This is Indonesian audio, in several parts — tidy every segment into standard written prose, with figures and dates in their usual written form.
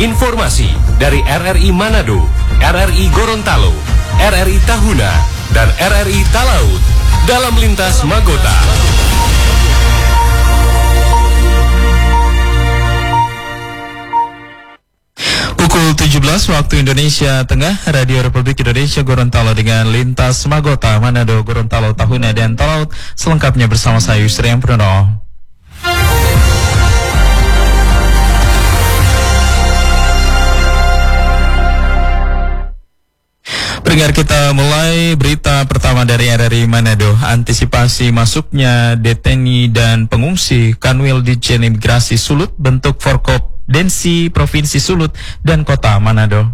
Informasi dari RRI Manado, RRI Gorontalo, RRI Tahuna, dan RRI Talaut dalam Lintas Magota. Pukul 17 waktu Indonesia Tengah, Radio Republik Indonesia Gorontalo dengan Lintas Magota, Manado, Gorontalo, Tahuna, dan Talaut. Selengkapnya bersama saya Yusri Purnomo. Pendengar, kita mulai berita pertama dari RRI Manado. Antisipasi masuknya deteni dan pengungsi, Kanwil Ditjen Imigrasi Sulut bentuk Forkopdensi Provinsi Sulut dan Kota Manado.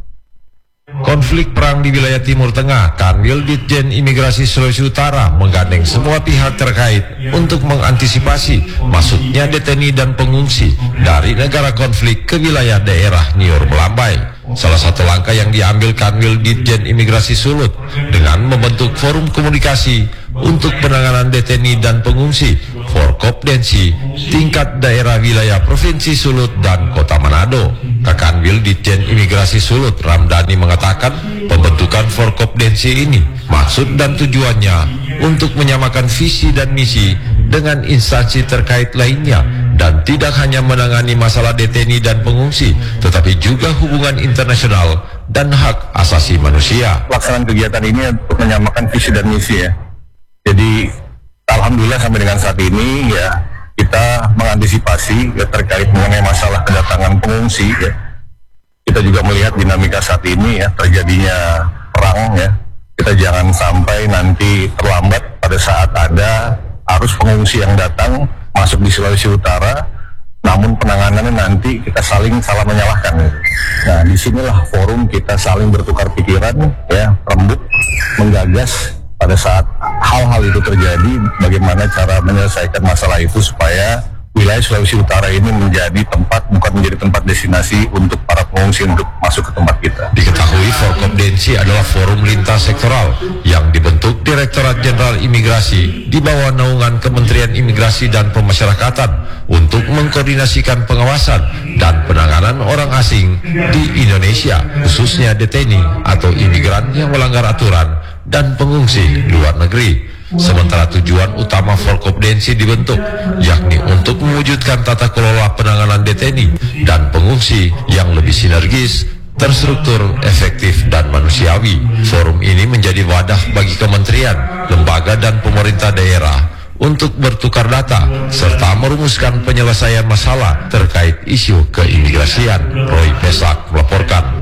Konflik perang di wilayah Timur Tengah, Kanwil Ditjen Imigrasi Sulawesi Utara menggandeng semua pihak terkait untuk mengantisipasi masuknya deteni dan pengungsi dari negara konflik ke wilayah daerah Nior Melambai. Salah satu langkah yang diambil Kanwil Ditjen Imigrasi Sulut dengan membentuk forum komunikasi untuk penanganan deteni dan pengungsi Forkopdensi tingkat daerah wilayah Provinsi Sulut dan Kota Manado. Kanwil Ditjen Imigrasi Sulut Ramdhani mengatakan pembentukan Forkopdensi ini maksud dan tujuannya untuk menyamakan visi dan misi dengan instansi terkait lainnya dan tidak hanya menangani masalah deteni dan pengungsi, tetapi juga hubungan internasional dan hak asasi manusia. Pelaksanaan kegiatan ini untuk menyamakan visi dan misi ya. Jadi alhamdulillah sampai dengan saat ini ya kita mengantisipasi ya, terkait mengenai masalah kedatangan pengungsi ya. Kita juga melihat dinamika saat ini ya, terjadinya perang ya. Kita jangan sampai nanti terlambat pada saat ada arus pengungsi yang datang masuk di Sulawesi Utara, namun penanganannya nanti kita salah menyalahkan. Nah, disinilah forum kita saling bertukar pikiran, ya, rembuk, menggagas pada saat hal-hal itu terjadi, bagaimana cara menyelesaikan masalah itu supaya wilayah Sulawesi Utara ini menjadi tempat, bukan menjadi tempat destinasi untuk para pengungsi untuk masuk ke tempat kita. Diketahui Forkopdensi adalah forum lintas sektoral yang dibentuk Direktorat Jenderal Imigrasi di bawah naungan Kementerian Imigrasi dan Pemasyarakatan untuk mengkoordinasikan pengawasan dan penanganan orang asing di Indonesia, khususnya deteni atau imigran yang melanggar aturan dan pengungsi luar negeri. Sementara tujuan utama Forkopdensi dibentuk yakni untuk mewujudkan tata kelola penanganan deteni dan pengungsi yang lebih sinergis, terstruktur, efektif, dan manusiawi. Forum ini menjadi wadah bagi kementerian, lembaga, dan pemerintah daerah untuk bertukar data serta merumuskan penyelesaian masalah terkait isu keimigrasian. Roy Pesak melaporkan.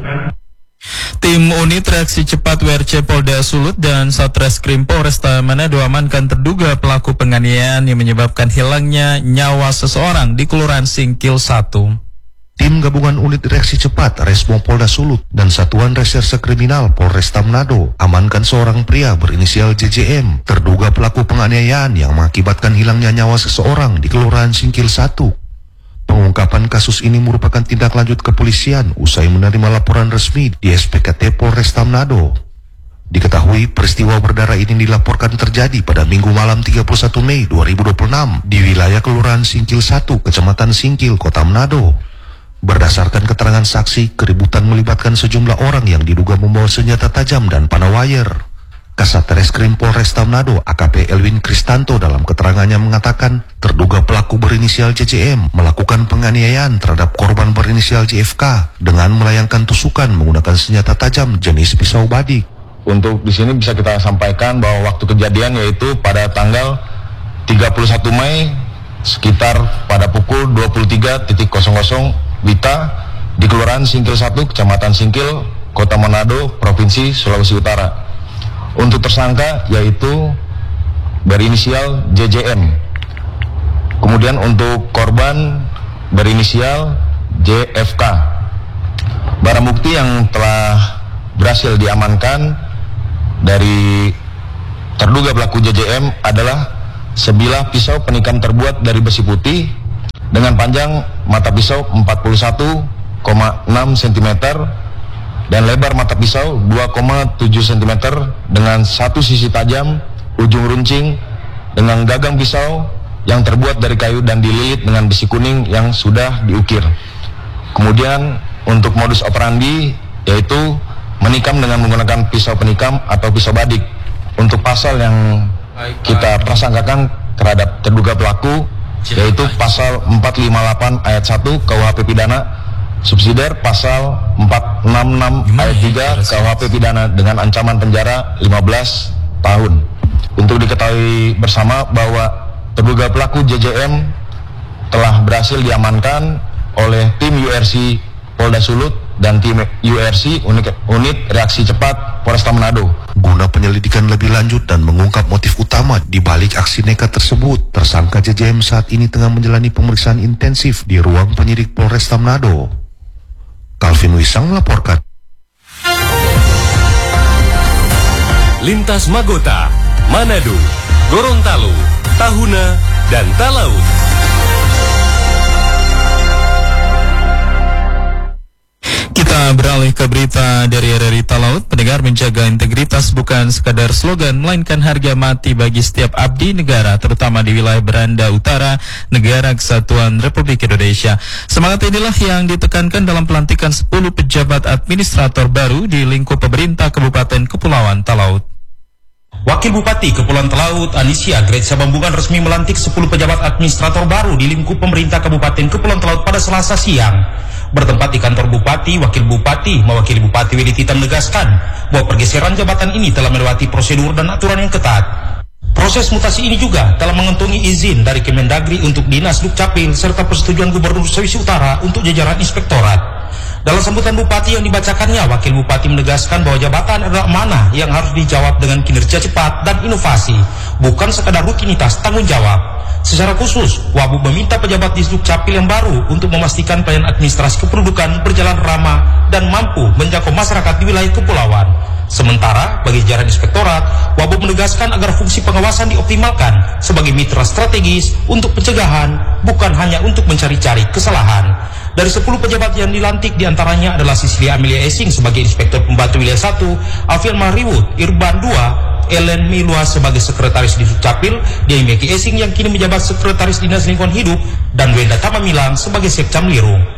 Tim Unit Reaksi Cepat WRC Polda Sulut dan Satreskrim Polresta Manado amankan terduga pelaku penganiayaan yang menyebabkan hilangnya nyawa seseorang di Kelurahan Singkil 1. Tim Gabungan Unit Reaksi Cepat Resmo Polda Sulut dan Satuan Reserse Kriminal Polresta Manado amankan seorang pria berinisial JJM, terduga pelaku penganiayaan yang mengakibatkan hilangnya nyawa seseorang di Kelurahan Singkil 1. Pengungkapan kasus ini merupakan tindak lanjut kepolisian usai menerima laporan resmi di SPKT Polresta Manado. Diketahui peristiwa berdarah ini dilaporkan terjadi pada Minggu malam 31 Mei 2026 di wilayah Kelurahan Singkil 1, Kecamatan Singkil, Kota Manado. Berdasarkan keterangan saksi, keributan melibatkan sejumlah orang yang diduga membawa senjata tajam dan panah wire. Kasat Reskrim Polresta Manado AKP Elwin Kristanto dalam keterangannya mengatakan terduga pelaku berinisial JJM melakukan penganiayaan terhadap korban berinisial JFK dengan melayangkan tusukan menggunakan senjata tajam jenis pisau badik. Untuk di sini bisa kita sampaikan bahwa waktu kejadian yaitu pada tanggal 31 Mei sekitar pada pukul 23.00 WITA di Kelurahan Singkil 1, Kecamatan Singkil, Kota Manado, Provinsi Sulawesi Utara. Untuk tersangka yaitu berinisial JJM. Kemudian untuk korban berinisial JFK. Barang bukti yang telah berhasil diamankan dari terduga pelaku JJM adalah sebilah pisau penikam terbuat dari besi putih dengan panjang mata pisau 41,6 cm dan lebar mata pisau 2,7 cm dengan satu sisi tajam, ujung runcing dengan gagang pisau yang terbuat dari kayu dan dililit dengan besi kuning yang sudah diukir. Kemudian untuk modus operandi yaitu menikam dengan menggunakan pisau penikam atau pisau badik. Untuk pasal yang kita prasangkakan terhadap terduga pelaku yaitu pasal 458 ayat 1 KUHP pidana, subsidiar pasal 466 ayat 3 KUHP pidana dengan ancaman penjara 15 tahun. Untuk diketahui bersama bahwa terduga pelaku JJM telah berhasil diamankan oleh tim URC Polda Sulut dan tim URC unit reaksi cepat Polresta Manado. Guna penyelidikan lebih lanjut dan mengungkap motif utama di balik aksi nekat tersebut, tersangka JJM saat ini tengah menjalani pemeriksaan intensif di ruang penyidik Polresta Manado. Calvin Wisang melaporkan. Lintas Magota, Manado, Gorontalo, Tahuna, dan Talaut. Kita beralih ke berita dari RRI Talaut. Pendengar, menjaga integritas bukan sekadar slogan, melainkan harga mati bagi setiap abdi negara, terutama di wilayah Beranda Utara, Negara Kesatuan Republik Indonesia. Semangat inilah yang ditekankan dalam pelantikan 10 pejabat administrator baru di lingkup pemerintah Kabupaten Kepulauan Talaut. Wakil Bupati Kepulauan Talaut, Anisia Grecia Bambungan, resmi melantik 10 pejabat administrator baru di lingkup pemerintah Kabupaten Kepulauan Talaut pada Selasa siang. Bertempat di kantor Bupati, Wakil Bupati mewakili Bupati Willy Tita menegaskan bahwa pergeseran jabatan ini telah melewati prosedur dan aturan yang ketat. Proses mutasi ini juga telah mengantongi izin dari Kemendagri untuk Dinas Dukcapil serta persetujuan Gubernur Sulawesi Utara untuk jajaran inspektorat. Dalam sambutan Bupati yang dibacakannya, Wakil Bupati menegaskan bahwa jabatan adalah amanah yang harus dijawab dengan kinerja cepat dan inovasi, bukan sekadar rutinitas tanggung jawab. Secara khusus, Wabub meminta pejabat di Dukcapil yang baru untuk memastikan pelayanan administrasi kependudukan berjalan ramah dan mampu menjangkau masyarakat di wilayah kepulauan. Sementara, bagi jajaran inspektorat, Wabub menegaskan agar fungsi pengawasan dioptimalkan sebagai mitra strategis untuk pencegahan, bukan hanya untuk mencari-cari kesalahan. Dari 10 pejabat yang dilantik, diantaranya adalah Sisilia Amelia Esing sebagai Inspektur Pembantu Wilayah 1, Alfian Mariwut, Irban 2, Ellen Milua sebagai Sekretaris di Dukcapil, Diai Meki Esing yang kini menjabat Sekretaris Dinas Lingkungan Hidup, dan Wenda Tamamilang sebagai Sekcam Lirung.